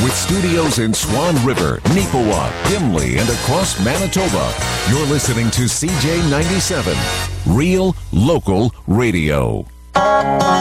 With studios in Swan River, Neepawa, Gimli, and across Manitoba, you're listening to CJ97. Real local radio.